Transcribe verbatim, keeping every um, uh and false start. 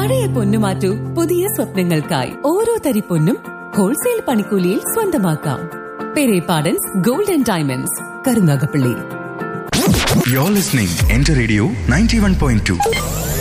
പഴയ പൊന്നു മാറ്റൂ, പുതിയ സ്വപ്നങ്ങൾക്കായി. ഓരോ തരി പൊന്നും ഹോൾസെയിൽ പണിക്കൂലിയിൽ സ്വന്തമാക്കാം. Perepadans gold and diamonds, Karunagappally. You're listening Enter Radio ninety-one point two.